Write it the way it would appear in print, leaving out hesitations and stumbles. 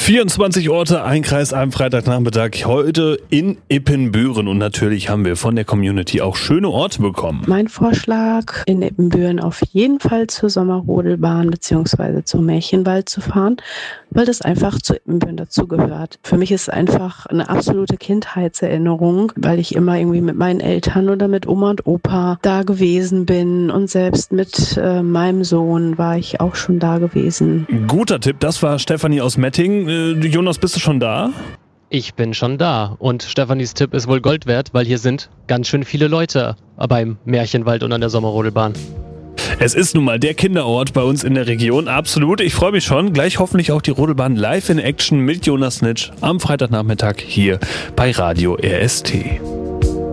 24 Orte, ein Kreis, ein Freitagnachmittag, heute in Ippenbüren. Und natürlich haben wir von der Community auch schöne Orte bekommen. Mein Vorschlag, in Ippenbüren auf jeden Fall zur Sommerrodelbahn bzw. zum Märchenwald zu fahren, weil das einfach zu Ippenbüren dazugehört. Für mich ist es einfach eine absolute Kindheitserinnerung, weil ich immer irgendwie mit meinen Eltern oder mit Oma und Opa da gewesen bin und selbst mit meinem Sohn war ich auch schon da gewesen. Guter Tipp, das war Stefanie aus Metting. Jonas, bist du schon da? Ich bin schon da und Stefanis Tipp ist wohl Gold wert, weil hier sind ganz schön viele Leute beim Märchenwald und an der Sommerrodelbahn. Es ist nun mal der Kinderort bei uns in der Region, absolut. Ich freue mich schon. Gleich hoffentlich auch die Rodelbahn live in Action mit Jonas Nitsch am Freitagnachmittag hier bei Radio RST.